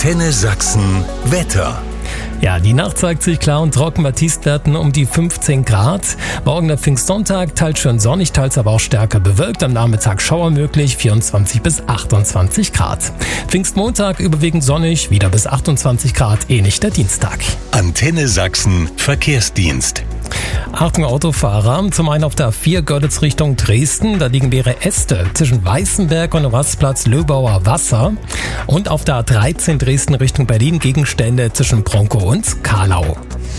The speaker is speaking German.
Antenne Sachsen Wetter. Ja, die Nacht zeigt sich klar und trocken bei Tiefstwerten um die 15 Grad. Morgen der Pfingstsonntag, teils schön sonnig, teils aber auch stärker bewölkt. Am Nachmittag Schauer möglich, 24 bis 28 Grad. Pfingstmontag überwiegend sonnig, wieder bis 28 Grad, ähnlich der Dienstag. Antenne Sachsen Verkehrsdienst. Achtung Autofahrer, zum einen auf der A4 Görlitz Richtung Dresden, da liegen leere Äste zwischen Weißenberg und dem Rastplatz Löbauer Wasser. Und auf der A13 Dresden Richtung Berlin Gegenstände zwischen Bronkow und Kahlau.